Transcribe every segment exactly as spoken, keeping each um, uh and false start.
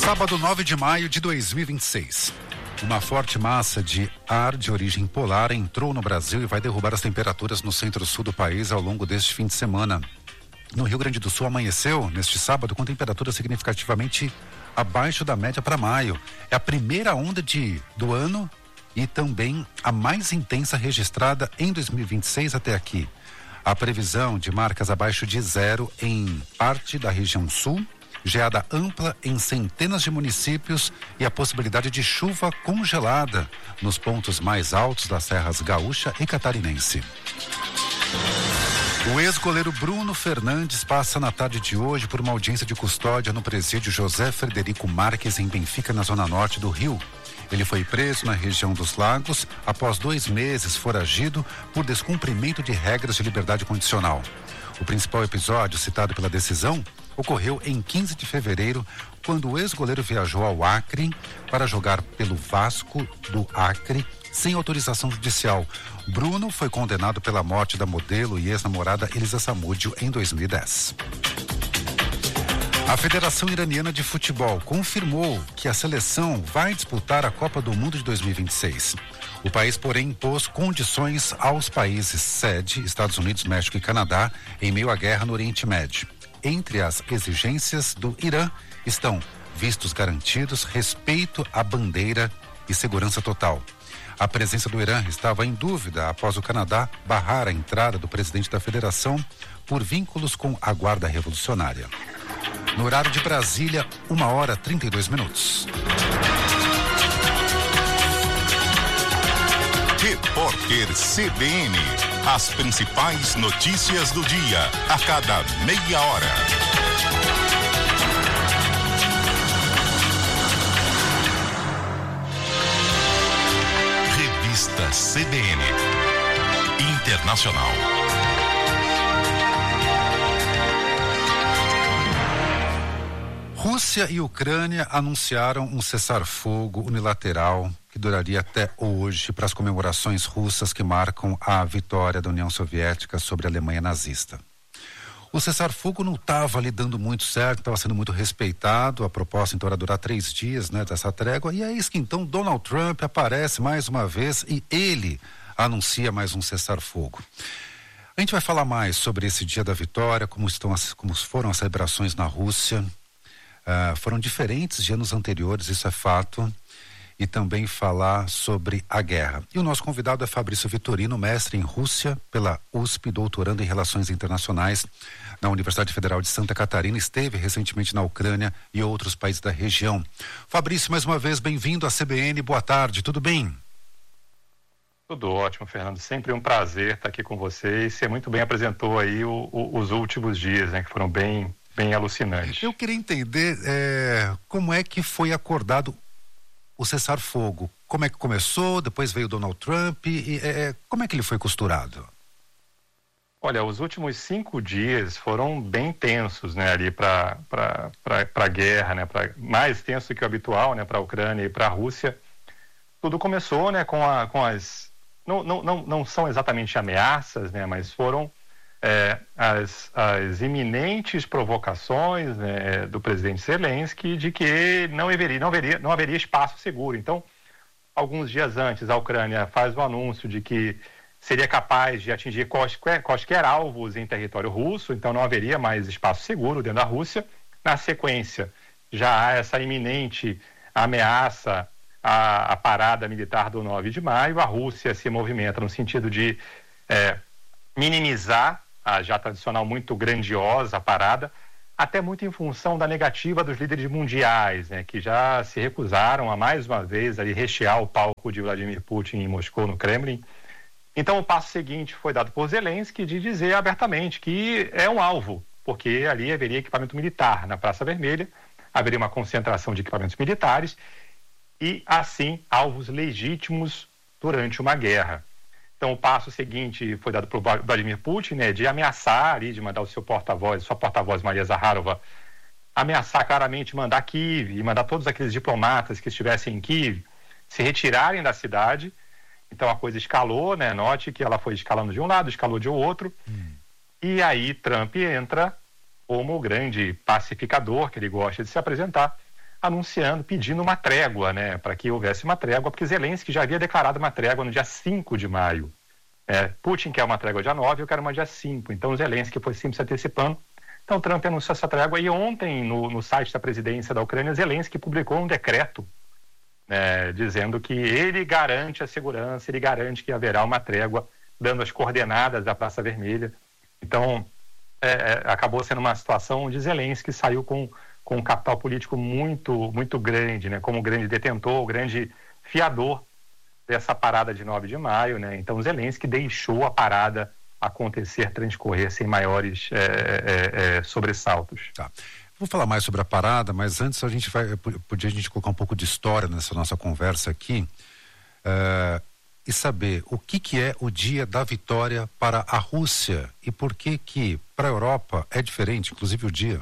Sábado nove de maio de dois mil e vinte e seis. Uma forte massa de ar de origem polar entrou no Brasil e vai derrubar as temperaturas no centro-sul do país ao longo deste fim de semana. No Rio Grande do Sul amanheceu neste sábado com temperatura significativamente abaixo da média para maio. É a primeira onda de, do ano e também a mais intensa registrada em dois mil e vinte e seis até aqui. A previsão de marcas abaixo de zero em parte da região sul, geada ampla em centenas de municípios e a possibilidade de chuva congelada nos pontos mais altos das serras gaúcha e catarinense. O ex-goleiro Bruno Fernandes passa na tarde de hoje por uma audiência de custódia no presídio José Frederico Marques, em Benfica, na zona norte do Rio. Ele foi preso na região dos Lagos após dois meses foragido por descumprimento de regras de liberdade condicional. O principal episódio citado pela decisão ocorreu em quinze de fevereiro, quando o ex-goleiro viajou ao Acre para jogar pelo Vasco do Acre sem autorização judicial. Bruno foi condenado pela morte da modelo e ex-namorada Elisa Samúdio em dois mil e dez. A Federação Iraniana de Futebol confirmou que a seleção vai disputar a Copa do Mundo de dois mil e vinte e seis. O país, porém, impôs condições aos países sede, Estados Unidos, México e Canadá, em meio à guerra no Oriente Médio. Entre as exigências do Irã estão vistos garantidos, respeito à bandeira e segurança total. A presença do Irã estava em dúvida após o Canadá barrar a entrada do presidente da federação por vínculos com a Guarda Revolucionária. No horário de Brasília, uma hora trinta e dois minutos. Repórter C B N. As principais notícias do dia, a cada meia hora. Revista C B N. Internacional. Rússia e Ucrânia anunciaram um cessar-fogo unilateral que duraria até hoje para as comemorações russas que marcam a vitória da União Soviética sobre a Alemanha nazista. O cessar-fogo não estava ali dando muito certo, estava sendo muito respeitado. A proposta então era durar três dias, né, dessa trégua. E é isso que então Donald Trump aparece mais uma vez e ele anuncia mais um cessar-fogo. A gente vai falar mais sobre esse dia da vitória, como estão as, como foram as celebrações na Rússia. Uh, foram diferentes de anos anteriores, isso é fato, e também falar sobre a guerra. E o nosso convidado é Fabrício Vitorino, mestre em Rússia pela U S P, doutorando em Relações Internacionais na Universidade Federal de Santa Catarina, esteve recentemente na Ucrânia e outros países da região. Fabrício, mais uma vez, bem-vindo à C B N, boa tarde, tudo bem? Tudo ótimo, Fernando, sempre um prazer estar aqui com vocês. Você muito bem apresentou aí o, o, os últimos dias, né, que foram bem... bem alucinante. Eu queria entender é, como é que foi acordado o cessar-fogo. Como é que começou, depois veio Donald Trump, e é, como é que ele foi costurado? Olha, os últimos cinco dias foram bem tensos, né, ali para a guerra, né, pra, mais tenso que o habitual, né, para a Ucrânia e para a Rússia. Tudo começou, né, com, a, com as... Não, não, não, não são exatamente ameaças, né, mas foram É, as, as iminentes provocações, né, do presidente Zelensky de que não haveria, não, haveria, não haveria espaço seguro. Então, alguns dias antes, a Ucrânia faz o anúncio de que seria capaz de atingir quaisquer, quaisquer alvos em território russo, então não haveria mais espaço seguro dentro da Rússia. Na sequência, já há essa iminente ameaça à, à parada militar do nove de maio. A Rússia se movimenta no sentido de é, minimizar a já tradicional muito grandiosa parada, até muito em função da negativa dos líderes mundiais, né, que já se recusaram a mais uma vez ali rechear o palco de Vladimir Putin em Moscou, no Kremlin. Então o passo seguinte foi dado por Zelensky de dizer abertamente que é um alvo, porque ali haveria equipamento militar na Praça Vermelha, haveria uma concentração de equipamentos militares e, assim, alvos legítimos durante uma guerra. Então, o passo seguinte foi dado por Vladimir Putin, né, de ameaçar, ali, de mandar o seu porta-voz, sua porta-voz Maria Zaharova, ameaçar claramente mandar Kiev e mandar todos aqueles diplomatas que estivessem em Kiev se retirarem da cidade. Então, a coisa escalou, né, note que ela foi escalando de um lado, escalou de outro, hum. E aí Trump entra como o grande pacificador que ele gosta de se apresentar, anunciando, pedindo uma trégua, né, para que houvesse uma trégua, porque Zelensky já havia declarado uma trégua no dia cinco de maio. É, Putin quer uma trégua dia nove, eu quero uma dia cinco. Então o Zelensky foi sempre se antecipando. Então Trump anunciou essa trégua e ontem no, no site da presidência da Ucrânia, Zelensky publicou um decreto, né, dizendo que ele garante a segurança, ele garante que haverá uma trégua, dando as coordenadas da Praça Vermelha. Então é, acabou sendo uma situação onde Zelensky saiu com, com um capital político muito, muito grande, né, como grande detentor, grande fiador dessa parada de nove de maio, né? Então Zelensky deixou a parada acontecer, transcorrer sem maiores é, é, é, sobressaltos. Tá. Vou falar mais sobre a parada, mas antes a gente vai, podia a gente colocar um pouco de história nessa nossa conversa aqui uh, e saber o que que é o dia da vitória para a Rússia e por que que para a Europa é diferente, inclusive o dia.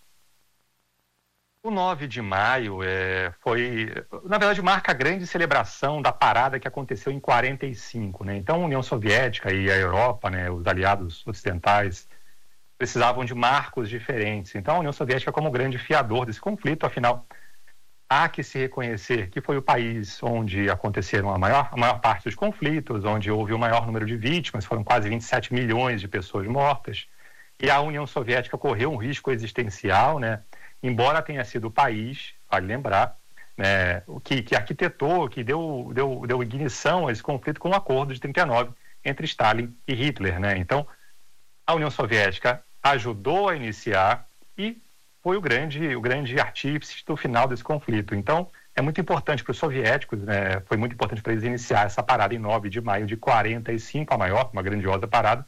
O nove de maio é, foi, na verdade, marca a grande celebração da parada que aconteceu em quarenta e cinco, né? Então, a União Soviética e a Europa, né, os aliados ocidentais, precisavam de marcos diferentes. Então, a União Soviética como grande fiador desse conflito, afinal, há que se reconhecer que foi o país onde aconteceram a maior, a maior parte dos conflitos, onde houve o maior número de vítimas, foram quase vinte e sete milhões de pessoas mortas, e a União Soviética correu um risco existencial, né? Embora tenha sido o país, vale lembrar, né, que, que arquitetou, que deu, deu, deu ignição a esse conflito com o acordo de trinta e nove entre Stalin e Hitler, né? Então, a União Soviética ajudou a iniciar e foi o grande, o grande artífice do final desse conflito. Então, é muito importante para os soviéticos, né, foi muito importante para eles iniciar essa parada em nove de maio de quarenta e cinco, a maior, uma grandiosa parada.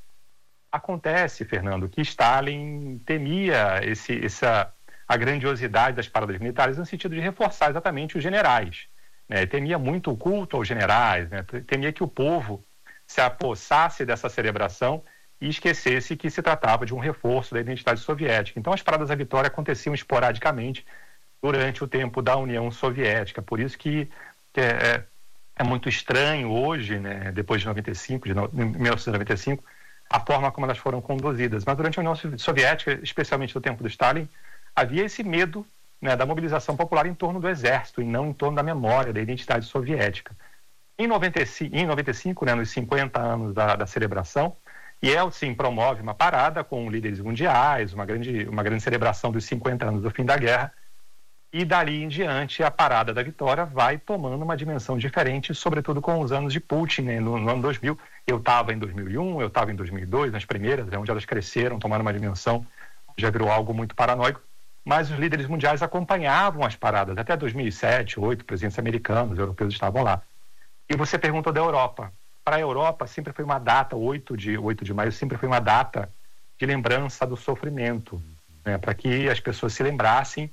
Acontece, Fernando, que Stalin temia esse, essa... a grandiosidade das paradas militares no sentido de reforçar exatamente os generais, né? Temia muito o culto aos generais, né? Temia que o povo se apossasse dessa celebração e esquecesse que se tratava de um reforço da identidade soviética. Então as paradas da vitória aconteciam esporadicamente durante o tempo da União Soviética, por isso que é, é muito estranho hoje, né, depois de noventa e cinco, de mil novecentos e noventa e cinco, a forma como elas foram conduzidas. Mas durante a União Soviética, especialmente no tempo do Stalin, havia esse medo, né, da mobilização popular em torno do exército e não em torno da memória, da identidade soviética. Em noventa e cinco, em noventa e cinco, né, nos cinquenta anos da, da celebração, Yeltsin promove uma parada com líderes mundiais, uma grande, uma grande celebração dos cinquenta anos do fim da guerra, e dali em diante a parada da vitória vai tomando uma dimensão diferente, sobretudo com os anos de Putin, né, no, no ano dois mil. Eu estava em dois mil e um, eu estava em dois mil e dois, nas primeiras, né, onde elas cresceram, tomaram uma dimensão, já virou algo muito paranoico. Mas os líderes mundiais acompanhavam as paradas. Até dois mil e sete, oito presidentes americanos, europeus estavam lá. E você perguntou da Europa. Para a Europa, sempre foi uma data, oito de maio, sempre foi uma data de lembrança do sofrimento, né, para que as pessoas se lembrassem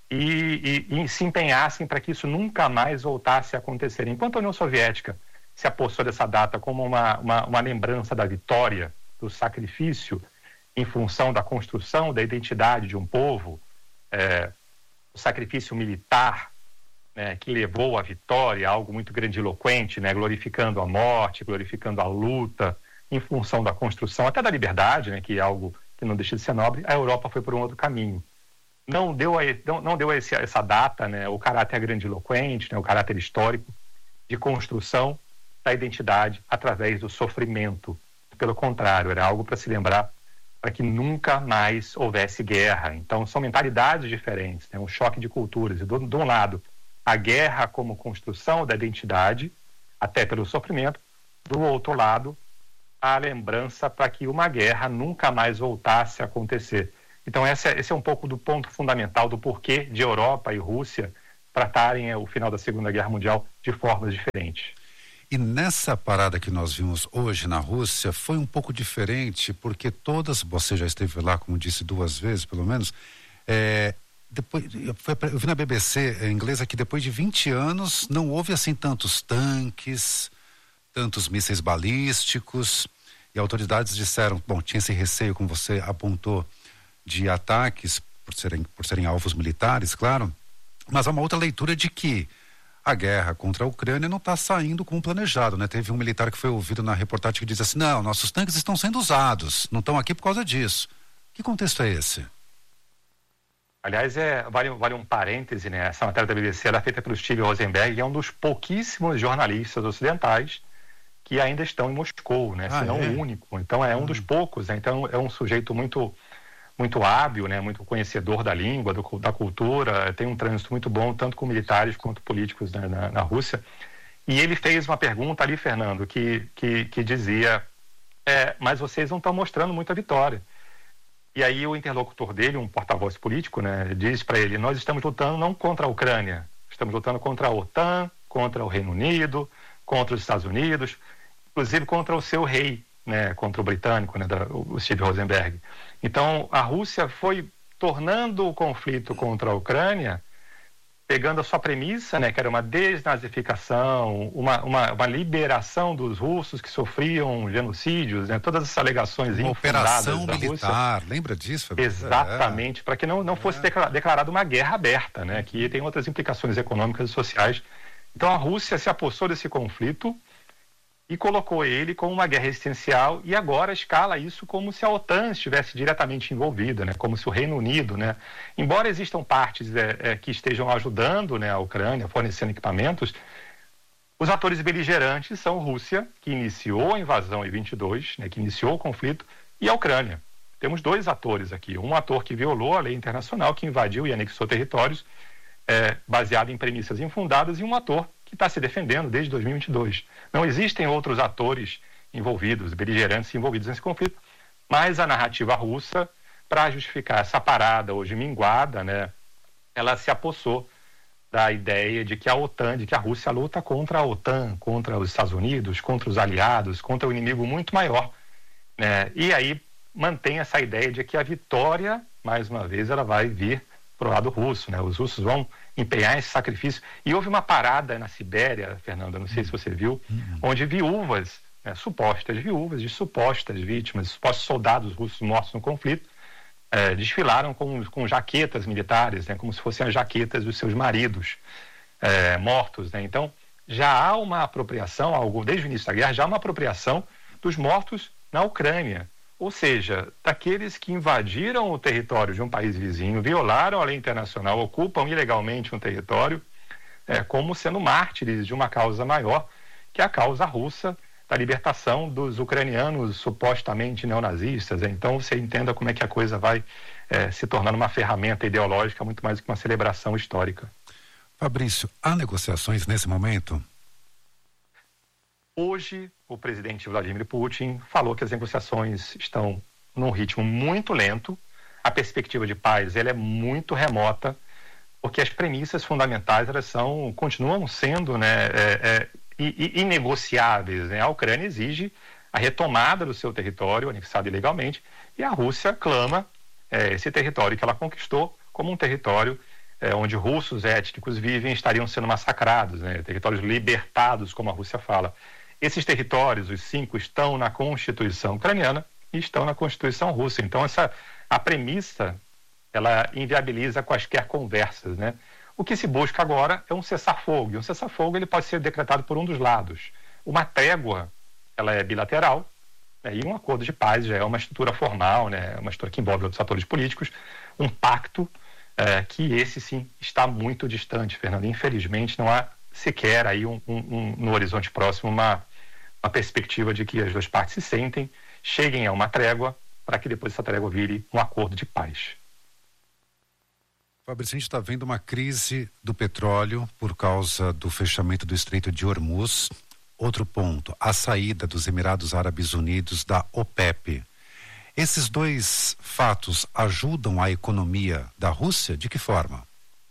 e, e, e se empenhassem para que isso nunca mais voltasse a acontecer. Enquanto a União Soviética se apossou dessa data como uma, uma, uma lembrança da vitória, do sacrifício, em função da construção da identidade de um povo, É, o sacrifício militar, né, que levou à vitória, algo muito grandiloquente, né, glorificando a morte, glorificando a luta, em função da construção, até da liberdade, né, que é algo que não deixa de ser nobre. A Europa foi por um outro caminho. Não deu a, não, não deu a esse, essa data, né, o caráter grandiloquente, né, o caráter histórico de construção da identidade através do sofrimento. Pelo contrário, era algo para se lembrar, para que nunca mais houvesse guerra. Então, são mentalidades diferentes, né? Um choque de culturas. E, do, de um lado, a guerra como construção da identidade, até pelo sofrimento. Do outro lado, a lembrança para que uma guerra nunca mais voltasse a acontecer. Então, esse é, esse é um pouco do ponto fundamental do porquê de Europa e Rússia tratarem é, o final da Segunda Guerra Mundial de formas diferentes. E nessa parada que nós vimos hoje na Rússia foi um pouco diferente, porque todas, você já esteve lá, como disse, duas vezes pelo menos, é, depois, foi, eu vi na B B C inglesa que depois de vinte anos não houve assim tantos tanques, tantos mísseis balísticos, e autoridades disseram, bom, tinha esse receio, como você apontou, de ataques por serem, por serem alvos militares, claro, mas há uma outra leitura de que a guerra contra a Ucrânia não está saindo como planejado, né? Teve um militar que foi ouvido na reportagem que diz assim, não, nossos tanques estão sendo usados, não estão aqui por causa disso. Que contexto é esse? Aliás, é, vale, vale um parêntese, né? Essa matéria da B B C era feita pelo Steve Rosenberg, e é um dos pouquíssimos jornalistas ocidentais que ainda estão em Moscou, né? Ah, Se não é? o único. Então é um dos poucos, né? Então é um sujeito muito, muito hábil, né? Muito conhecedor da língua, do, da cultura, tem um trânsito muito bom, tanto com militares quanto políticos, né? na, na Rússia. E ele fez uma pergunta ali, Fernando, que, que, que dizia, é, mas vocês não estão mostrando muita vitória. E aí o interlocutor dele, um porta-voz político, né, diz para ele, nós estamos lutando não contra a Ucrânia, estamos lutando contra a OTAN, contra o Reino Unido, contra os Estados Unidos, inclusive contra o seu rei, né, contra o britânico, né, da, o Steve Rosenberg. Então a Rússia foi tornando o conflito contra a Ucrânia, pegando a sua premissa, né, que era uma desnazificação, uma, uma, uma liberação dos russos que sofriam genocídios, né, todas essas alegações uma infundadas operação da militar, Rússia. Lembra disso, Fabrício? Exatamente, é. para que não, não fosse é. declara, declarada uma guerra aberta, né, que tem outras implicações econômicas e sociais. Então a Rússia se apossou desse conflito e colocou ele como uma guerra existencial, e agora escala isso como se a OTAN estivesse diretamente envolvida, né? Como se o Reino Unido, né? Embora existam partes é, é, que estejam ajudando, né, a Ucrânia, fornecendo equipamentos, os atores beligerantes são a Rússia, que iniciou a invasão em vinte e dois, né, que iniciou o conflito, e a Ucrânia. Temos dois atores aqui, um ator que violou a lei internacional, que invadiu e anexou territórios, é, baseado em premissas infundadas, e um ator que está se defendendo desde dois mil e vinte e dois. Não existem outros atores envolvidos, beligerantes envolvidos nesse conflito, mas a narrativa russa, para justificar essa parada hoje minguada, né, ela se apossou da ideia de que a OTAN, de que a Rússia luta contra a OTAN, contra os Estados Unidos, contra os aliados, contra um inimigo muito maior, né, e aí mantém essa ideia de que a vitória, mais uma vez, ela vai vir para o lado russo, né? Os russos vão empenhar esse sacrifício. E houve uma parada na Sibéria, Fernanda, não sei se você viu, uhum. onde viúvas, né, supostas viúvas de supostas vítimas, supostos soldados russos mortos no conflito, eh, desfilaram com, com jaquetas militares, né, como se fossem as jaquetas dos seus maridos eh, mortos, né? Então, já há uma apropriação, algo, desde o início da guerra, já há uma apropriação dos mortos na Ucrânia. Ou seja, daqueles que invadiram o território de um país vizinho, violaram a lei internacional, ocupam ilegalmente um território, é, como sendo mártires de uma causa maior, que é a causa russa da libertação dos ucranianos supostamente neonazistas. Então você entenda como é que a coisa vai é, se tornando uma ferramenta ideológica muito mais do que uma celebração histórica. Fabrício, há negociações nesse momento? Hoje, o presidente Vladimir Putin falou que as negociações estão num ritmo muito lento, a perspectiva de paz ela é muito remota, porque as premissas fundamentais elas são, continuam sendo, né, é, é, inegociáveis, né? A Ucrânia exige a retomada do seu território, anexado ilegalmente, e a Rússia clama é, esse território que ela conquistou como um território é, onde russos étnicos vivem estariam sendo massacrados, né? Territórios libertados, como a Rússia fala. Esses territórios, os cinco, estão na Constituição ucraniana e estão na Constituição russa. Então, essa, a premissa, ela inviabiliza quaisquer conversas, né? O que se busca agora é um cessar-fogo. E um cessar-fogo ele pode ser decretado por um dos lados. Uma trégua, ela é bilateral, né? E um acordo de paz já é uma estrutura formal, né? Uma estrutura que envolve outros atores políticos, um pacto é, que esse, sim, está muito distante, Fernando. Infelizmente, não há sequer aí um, um, um, no horizonte próximo uma a perspectiva de que as duas partes se sentem, cheguem a uma trégua, para que depois essa trégua vire um acordo de paz. Fabrício, a gente está vendo uma crise do petróleo por causa do fechamento do Estreito de Hormuz. Outro ponto, a saída dos Emirados Árabes Unidos da OPEP. Esses dois fatos ajudam a economia da Rússia? De que forma?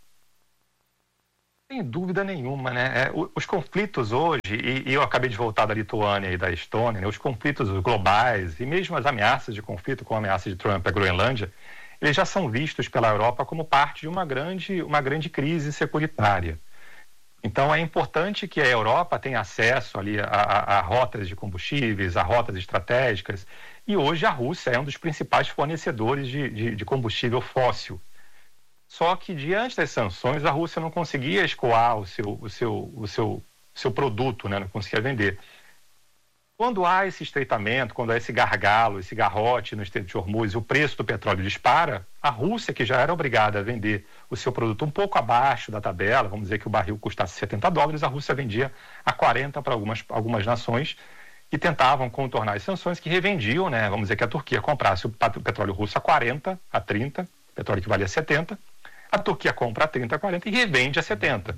Sem dúvida nenhuma, né? É, os conflitos hoje, e, e eu acabei de voltar da Lituânia e da Estônia, né? Os conflitos globais e mesmo as ameaças de conflito, como a ameaça de Trump à Groenlândia, eles já são vistos pela Europa como parte de uma grande, uma grande crise securitária. Então é importante que a Europa tenha acesso ali a, a, a rotas de combustíveis, a rotas estratégicas, e hoje a Rússia é um dos principais fornecedores de, de, de combustível fóssil. Só que, diante das sanções, a Rússia não conseguia escoar o seu, o seu, o seu, seu produto, né? Não conseguia vender. Quando há esse estreitamento, quando há esse gargalo, esse garrote no Estreito de Hormuz e o preço do petróleo dispara, A Rússia, que já era obrigada a vender o seu produto um pouco abaixo da tabela, vamos dizer que o barril custasse setenta dólares, a Rússia vendia a quarenta para algumas, algumas nações que tentavam contornar as sanções, que revendiam, né? Vamos dizer que a Turquia comprasse o petróleo russo a quarenta, a trinta, petróleo que valia setenta, a Turquia compra a trinta, a quarenta e revende a setenta.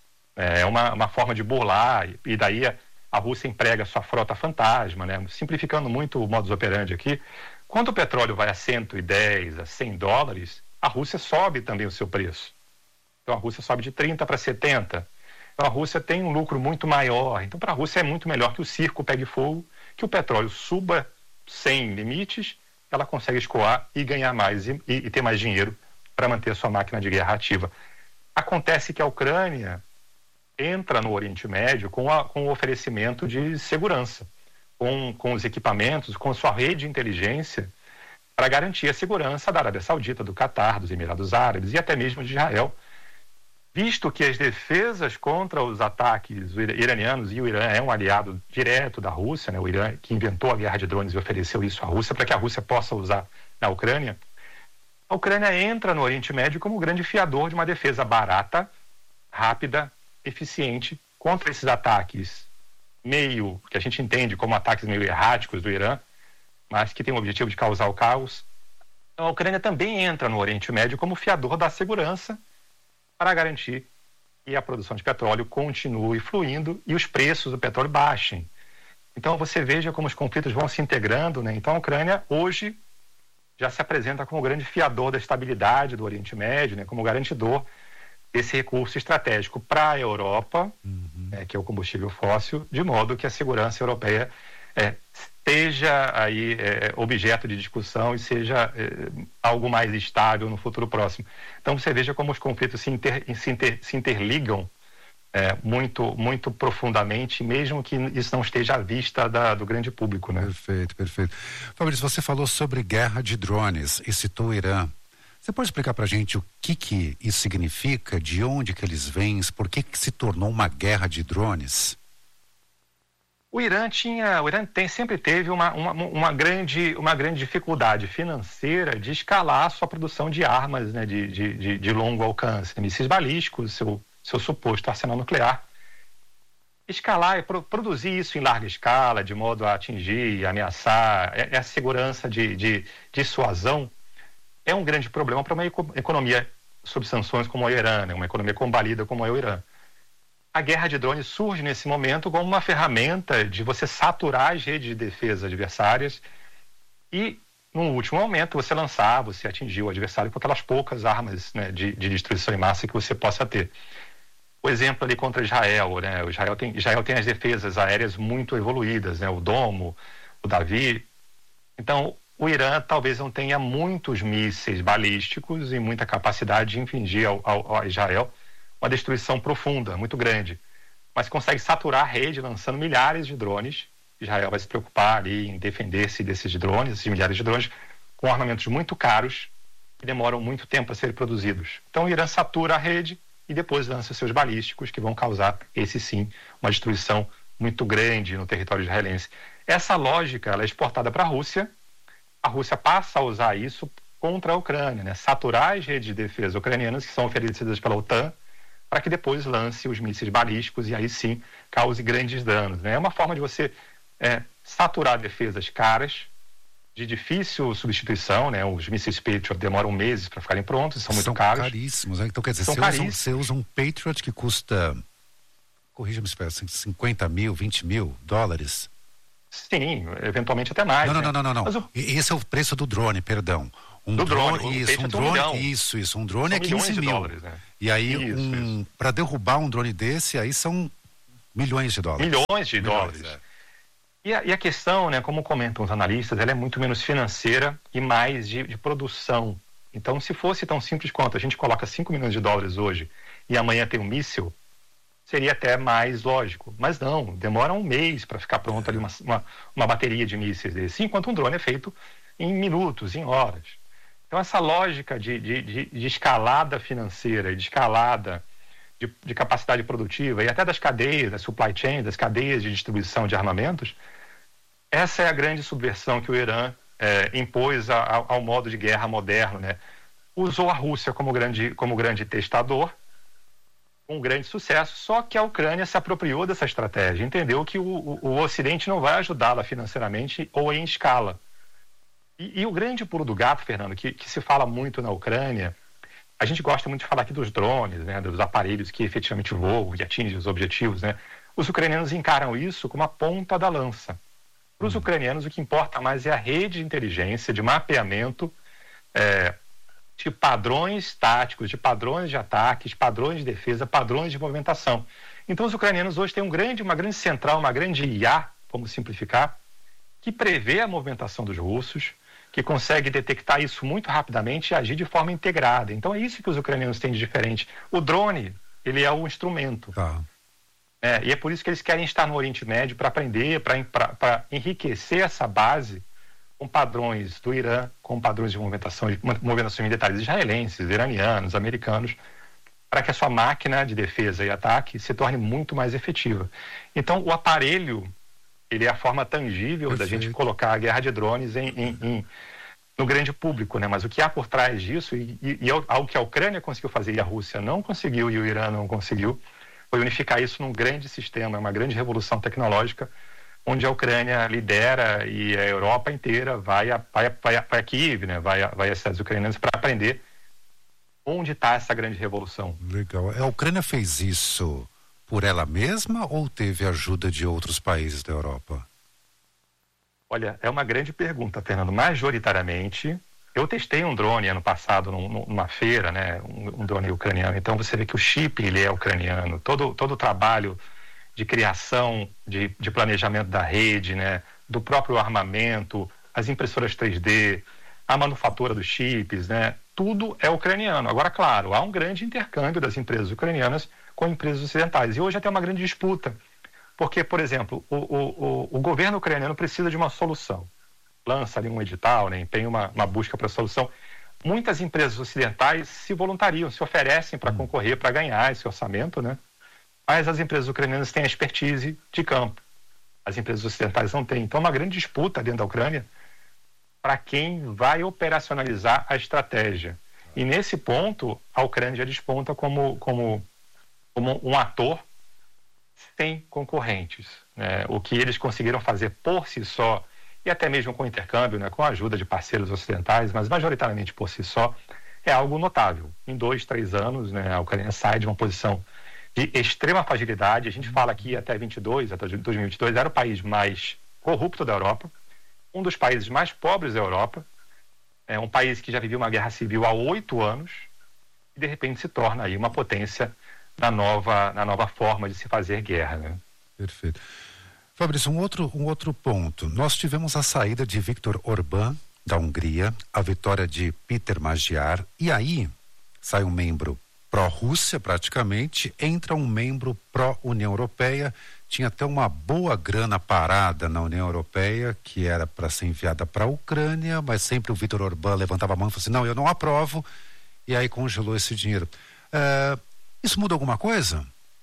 É uma, uma forma de burlar, e daí a, a Rússia emprega sua frota fantasma, né? Simplificando muito o modus operandi aqui. Quando o petróleo vai a cento e dez, a cem dólares, a Rússia sobe também o seu preço. Então a Rússia sobe de trinta para setenta. Então a Rússia tem um lucro muito maior. Então para a Rússia é muito melhor que o circo pegue fogo, que o petróleo suba sem limites, ela consegue escoar e ganhar mais e, e ter mais dinheiro para manter a sua máquina de guerra ativa. Acontece que a Ucrânia entra no Oriente Médio com, a, com o oferecimento de segurança. Com, com os equipamentos, com sua rede de inteligência para garantir a segurança da Arábia Saudita, do Catar, dos Emirados Árabes e até mesmo de Israel, visto que as defesas contra os ataques iranianos, e o Irã é um aliado direto da Rússia, né, o Irã que inventou a guerra de drones e ofereceu isso à Rússia para que a Rússia possa usar na Ucrânia, a Ucrânia entra no Oriente Médio como o grande fiador de uma defesa barata, rápida, eficiente contra esses ataques meio, que a gente entende como ataques meio erráticos do Irã, mas que tem o objetivo de causar o caos. Então, a Ucrânia também entra no Oriente Médio como fiador da segurança para garantir que a produção de petróleo continue fluindo e os preços do petróleo baixem. Então, você veja como os conflitos vão se integrando, né? Então, a Ucrânia, hoje, já se apresenta como o grande fiador da estabilidade do Oriente Médio, né? Como garantidor esse recurso estratégico para a Europa, uhum. é, que é o combustível fóssil, de modo que a segurança europeia é, seja aí, é, objeto de discussão e seja é, algo mais estável no futuro próximo. Então você veja como os conflitos se, inter, se, inter, se interligam é, muito, muito profundamente, mesmo que isso não esteja à vista da, do grande público, né? Perfeito, perfeito. Fabrício, você falou sobre guerra de drones e citou o Irã. Você pode explicar para a gente o que, que isso significa, de onde que eles vêm, por que, que se tornou uma guerra de drones? O Irã tinha, o Irã tem, sempre teve uma, uma, uma, grande, uma grande dificuldade financeira de escalar a sua produção de armas, né, de, de, de longo alcance, mísseis balísticos, seu, seu suposto arsenal nuclear. Escalar e pro, produzir isso em larga escala, de modo a atingir, ameaçar, é, é a segurança de, de dissuasão. É um grande problema para uma economia sob sanções como a Irã, né? Uma economia combalida como é o Irã. A guerra de drones surge nesse momento como uma ferramenta de você saturar as redes de defesa adversárias e, num último momento, você lançar, você atingir o adversário com aquelas poucas armas, né, de, de destruição em massa que você possa ter. O exemplo ali contra Israel, né? O Israel tem, Israel tem as defesas aéreas muito evoluídas, né? O Domo, o Davi. Então, o Irã talvez não tenha muitos mísseis balísticos e muita capacidade de infligir ao, ao, ao Israel uma destruição profunda, muito grande, mas consegue saturar a rede lançando milhares de drones. Israel vai se preocupar ali em defender-se desses drones, esses milhares de drones, com armamentos muito caros que demoram muito tempo a serem produzidos. Então o Irã satura a rede e depois lança seus balísticos, que vão causar, esse sim, uma destruição muito grande no território israelense. Essa lógica ela é exportada para a Rússia. A Rússia passa a usar isso contra a Ucrânia, né? Saturar as redes de defesa ucranianas que são oferecidas pela OTAN, para que depois lance os mísseis balísticos e aí sim cause grandes danos, né? É uma forma de você é, saturar defesas caras, de difícil substituição, né? Os mísseis Patriot demoram meses para ficarem prontos, são, são muito caros. São caríssimos, né? Então quer dizer, são você, usa, você usa um Patriot que custa, corrija-me, cinquenta mil, vinte mil dólares? Sim, eventualmente até mais. Não, né? não, não, não, não. não. O... Esse é o preço do drone, perdão. Um do drone, drone isso, um drone, um isso, isso, um drone são é quinze mil. Dólares, né? E aí, um, para derrubar um drone desse, aí são milhões de dólares. Milhões de milhões, dólares. É. E, a, e a questão, né, como comentam os analistas, ela é muito menos financeira e mais de, de produção. Então, se fosse tão simples quanto a gente coloca cinco milhões de dólares hoje e amanhã tem um míssil, seria até mais lógico. Mas não, demora um mês para ficar pronta ali uma, uma, uma bateria de mísseis desse, enquanto um drone é feito em minutos, em horas. Então, essa lógica de, de, de, de escalada financeira e de escalada de, de capacidade produtiva e até das cadeias, das supply chain, das cadeias de distribuição de armamentos, essa é a grande subversão que o Irã é, impôs a, a, ao modo de guerra moderno, né? usou a Rússia como grande, como grande testador, um grande sucesso, só que a Ucrânia se apropriou dessa estratégia, entendeu que o, o, o Ocidente não vai ajudá-la financeiramente ou em escala. E, e o grande pulo do gato, Fernando, que, que se fala muito na Ucrânia, a gente gosta muito de falar aqui dos drones, né, dos aparelhos que efetivamente voam e atingem os objetivos, né? Os ucranianos encaram isso como a ponta da lança. Para os ucranianos, o que importa mais é a rede de inteligência, de mapeamento, é, de padrões táticos, de padrões de ataques, padrões de defesa, padrões de movimentação. Então, os ucranianos hoje têm um grande, uma grande central, uma grande I A, vamos simplificar, que prevê a movimentação dos russos, que consegue detectar isso muito rapidamente e agir de forma integrada. Então, é isso que os ucranianos têm de diferente. O drone, ele é o instrumento. Tá. É, e é por isso que eles querem estar no Oriente Médio para aprender, para enriquecer essa base com padrões do Irã, com padrões de movimentação, de movimentações militares israelenses, iranianos, americanos, para que a sua máquina de defesa e ataque se torne muito mais efetiva. Então, o aparelho, ele é a forma tangível Perfeito. Da gente colocar a guerra de drones em, em, em, no grande público, né? Mas o que há por trás disso, e, e, e algo que a Ucrânia conseguiu fazer e a Rússia não conseguiu e o Irã não conseguiu, foi unificar isso num grande sistema, uma grande revolução tecnológica, onde a Ucrânia lidera e a Europa inteira vai a, vai a, vai a, vai a Kiev, né? vai, a, vai às cidades ucranianas para aprender onde está essa grande revolução. Legal. A Ucrânia fez isso por ela mesma ou teve ajuda de outros países da Europa? Olha, é uma grande pergunta, Fernando. Majoritariamente, eu testei um drone ano passado num, numa feira, né, um, um drone ucraniano. Então você vê que o chip ele é ucraniano. Todo, todo o trabalho de criação, de, de planejamento da rede, né, do próprio armamento, as impressoras três D, a manufatura dos chips, né, tudo é ucraniano. Agora, claro, há um grande intercâmbio das empresas ucranianas com empresas ocidentais. E hoje até uma grande disputa. Porque, por exemplo, o, o, o, o governo ucraniano precisa de uma solução. Lança ali um edital, né, empenha uma, uma busca para a solução. Muitas empresas ocidentais se voluntariam, se oferecem para concorrer, para ganhar esse orçamento, né? Mas as empresas ucranianas têm a expertise de campo. As empresas ocidentais não têm. Então, é uma grande disputa dentro da Ucrânia para quem vai operacionalizar a estratégia. E, nesse ponto, a Ucrânia já desponta como, como, como um ator sem concorrentes, né? O que eles conseguiram fazer por si só, e até mesmo com intercâmbio, né, com a ajuda de parceiros ocidentais, mas majoritariamente por si só, é algo notável. Em dois, três anos, né, a Ucrânia sai de uma posição de extrema fragilidade. A gente fala aqui até vinte e dois, até dois mil e vinte e dois, era o país mais corrupto da Europa, um dos países mais pobres da Europa, é um país que já vivia uma guerra civil há oito anos, e de repente se torna aí uma potência na nova, na nova forma de se fazer guerra, né? Perfeito. Fabrício, um outro, um outro ponto. Nós tivemos a saída de Viktor Orbán, da Hungria, a vitória de Peter Magyar, e aí sai um membro pró-Rússia, praticamente, entra um membro pró-União Europeia. Tinha até uma boa grana parada na União Europeia, que era para ser enviada para a Ucrânia, mas sempre o Viktor Orbán levantava a mão e falou assim, não, eu não aprovo, e aí congelou esse dinheiro. É, isso muda alguma coisa?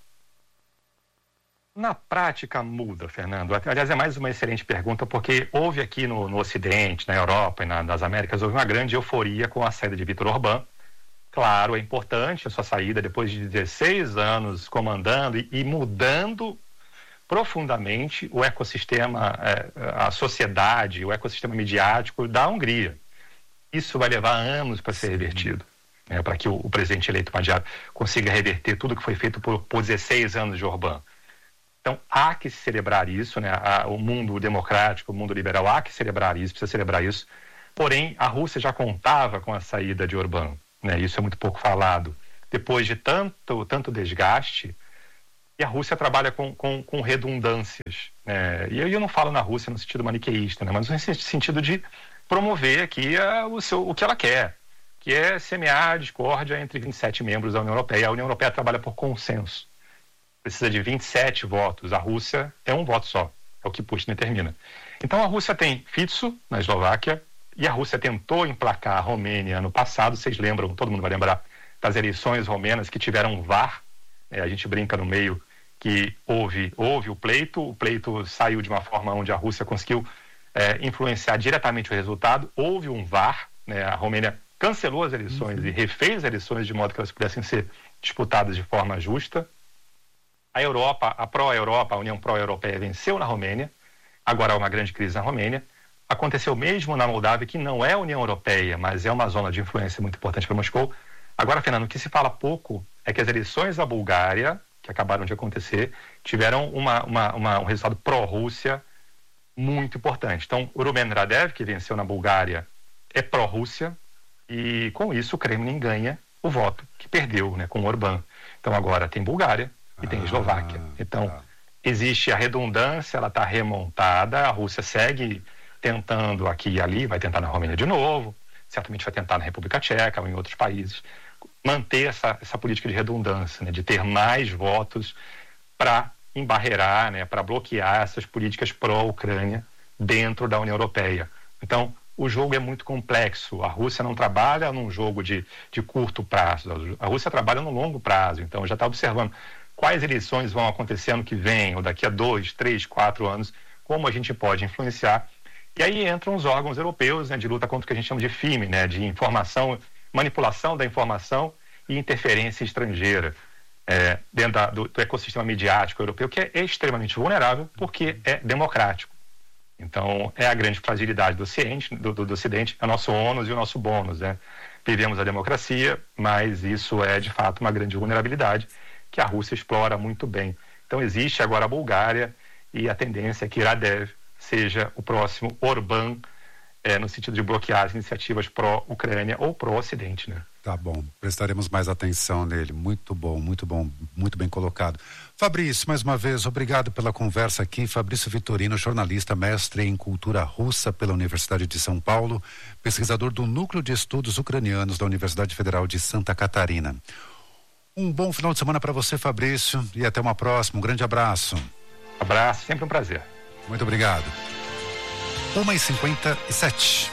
Na prática muda, Fernando. Aliás, é mais uma excelente pergunta, porque houve aqui no, no Ocidente, na Europa e na, nas Américas, houve uma grande euforia com a saída de Viktor Orbán. Claro, é importante a sua saída depois de dezesseis anos comandando e, e mudando profundamente o ecossistema, é, a sociedade, o ecossistema midiático da Hungria. Isso vai levar anos para ser revertido, né, para que o, o presidente eleito Magyar consiga reverter tudo que foi feito por, por dezesseis anos de Orbán. Então, há que celebrar isso, né? O mundo democrático, o mundo liberal, há que celebrar isso, precisa celebrar isso. Porém, a Rússia já contava com a saída de Orbán, né? Isso é muito pouco falado. Depois de tanto, tanto desgaste, e a Rússia trabalha com, com, com redundâncias, né? E eu não falo na Rússia no sentido maniqueísta, né? Mas no sentido de promover aqui a, o, seu, o que ela quer, que é semear a discórdia entre vinte e sete membros da União Europeia. A União Europeia trabalha por consenso. Precisa de vinte e sete votos. A Rússia é um voto só. É o que Putin determina. Então a Rússia tem Fico na Eslováquia e a Rússia tentou emplacar a Romênia no passado. Vocês lembram, todo mundo vai lembrar, das eleições romenas que tiveram V A R. É, a gente brinca no meio que houve, houve o pleito. O pleito saiu de uma forma onde a Rússia conseguiu é, influenciar diretamente o resultado. Houve um V A R. Né, a Romênia cancelou as eleições uhum. e refez as eleições de modo que elas pudessem ser disputadas de forma justa. A Europa, a pró-Europa, a União Pró-Europeia venceu na Romênia, agora há uma grande crise na Romênia. Aconteceu mesmo na Moldávia, que não é a União Europeia, mas é uma zona de influência muito importante para Moscou. Agora, Fernando, o que se fala pouco é que as eleições da Bulgária, que acabaram de acontecer, tiveram uma, uma, uma, um resultado pró-Rússia muito importante. Então, o Rumen Radev, que venceu na Bulgária, é pró-Rússia, e com isso o Kremlin ganha o voto que perdeu, né, com o Orbán. Então, agora tem Bulgária e tem Eslováquia. Então, ah. existe a redundância, ela está remontada, a Rússia segue tentando aqui e ali, vai tentar na Romênia de novo, certamente vai tentar na República Tcheca ou em outros países, manter essa, essa política de redundância, né, de ter mais votos para embarrear, né, para bloquear essas políticas pró-Ucrânia dentro da União Europeia. Então, o jogo é muito complexo. A Rússia não trabalha num jogo de, de curto prazo, a Rússia trabalha no longo prazo. Então, já está observando quais eleições vão acontecer ano que vem, ou daqui a dois, três, quatro anos, como a gente pode influenciar. E aí entram os órgãos europeus, né, de luta contra o que a gente chama de F I M, né, de informação, manipulação da informação e interferência estrangeira, é, dentro da, do, do ecossistema midiático europeu, que é, é extremamente vulnerável porque é democrático. Então, é a grande fragilidade do Ocidente, do, do, do Ocidente, é o nosso ônus e o nosso bônus, né? Vivemos a democracia, mas isso é, de fato, uma grande vulnerabilidade que a Rússia explora muito bem. Então, existe agora a Bulgária e a tendência é que Radev seja o próximo Orbán, é, no sentido de bloquear as iniciativas pró-Ucrânia ou pró-Ocidente, né? Tá bom, prestaremos mais atenção nele. Muito bom, muito bom, muito bem colocado. Fabrício, mais uma vez, obrigado pela conversa aqui. Fabrício Vitorino, jornalista, mestre em cultura russa pela Universidade de São Paulo, pesquisador do Núcleo de Estudos Ucranianos da Universidade Federal de Santa Catarina. Um bom final de semana para você, Fabrício, e até uma próxima. Um grande abraço. Abraço, sempre um prazer. Muito obrigado. uma e cinquenta e sete.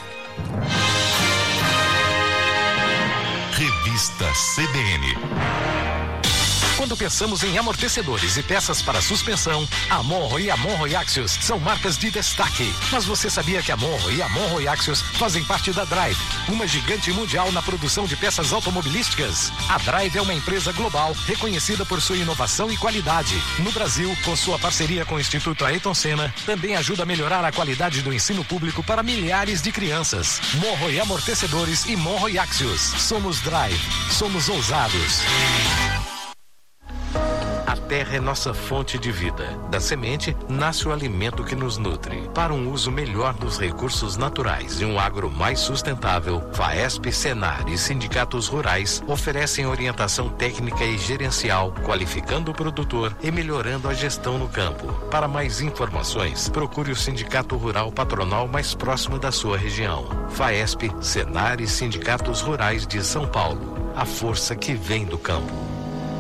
Revista C B N. Quando pensamos em amortecedores e peças para suspensão, a Monro e a Monro e Axios são marcas de destaque. Mas você sabia que a Monro e a Monro e Axios fazem parte da Drive, uma gigante mundial na produção de peças automobilísticas? A Drive é uma empresa global reconhecida por sua inovação e qualidade. No Brasil, com sua parceria com o Instituto Ayrton Senna, também ajuda a melhorar a qualidade do ensino público para milhares de crianças. Monro e Amortecedores e Monro e Axios. Somos Drive. Somos ousados. A terra é nossa fonte de vida. Da semente nasce o alimento que nos nutre. Para um uso melhor dos recursos naturais e um agro mais sustentável, FAESP, Senar e sindicatos rurais oferecem orientação técnica e gerencial, qualificando o produtor e melhorando a gestão no campo. Para mais informações, procure o Sindicato Rural Patronal mais próximo da sua região. FAESP, Senar e sindicatos rurais de São Paulo. A força que vem do campo.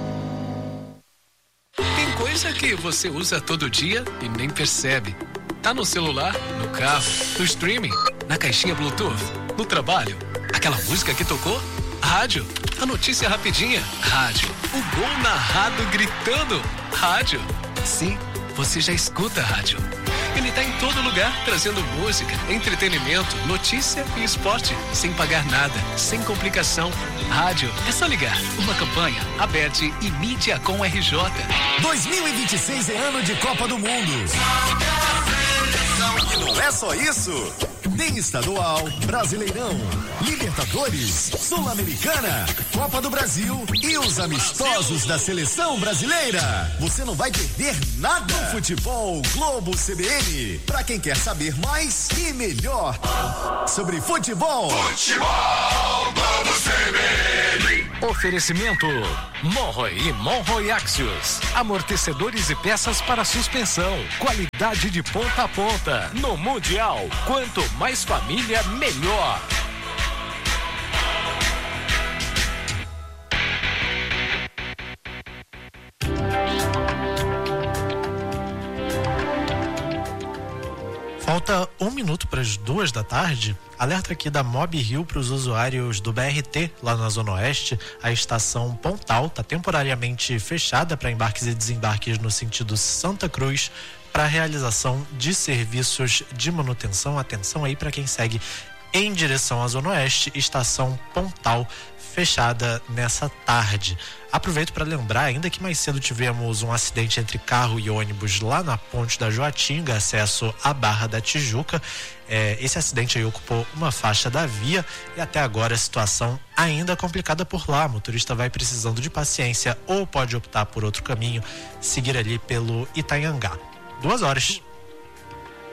Coisa que você usa todo dia e nem percebe. Tá no celular, no carro, no streaming, na caixinha Bluetooth, no trabalho. Aquela música que tocou? Rádio. A notícia rapidinha? Rádio. O gol narrado gritando? Rádio. Sim, você já escuta rádio. Ele tá em todo lugar, trazendo música, entretenimento, notícia e esporte, sem pagar nada, sem complicação. Rádio, é só ligar. Uma campanha, A B E T e Mídia com R J. dois mil e vinte e seis é ano de Copa do Mundo. E não é só isso. Tem estadual, Brasileirão, Libertadores, Sul-Americana, Copa do Brasil e os amistosos da Seleção Brasileira. Você não vai perder nada no Futebol Globo C B N. Pra quem quer saber mais e melhor sobre futebol. Futebol Globo C B N. Oferecimento Monro e Monro e Axios. Amortecedores e peças para suspensão. Qualidade de ponta a ponta. No Mundial, quanto mais família, melhor. Falta um minuto para as duas da tarde. Alerta aqui da Mob Rio para os usuários do B R T lá na Zona Oeste. A estação Pontal está temporariamente fechada para embarques e desembarques no sentido Santa Cruz para realização de serviços de manutenção. Atenção aí para quem segue em direção à Zona Oeste, estação Pontal, fechada nessa tarde. Aproveito para lembrar ainda que mais cedo tivemos um acidente entre carro e ônibus lá na Ponte da Joatinga, acesso à Barra da Tijuca. É, esse acidente aí ocupou uma faixa da via e até agora a situação ainda complicada por lá. O motorista vai precisando de paciência ou pode optar por outro caminho, seguir ali pelo Itanhangá. Duas horas.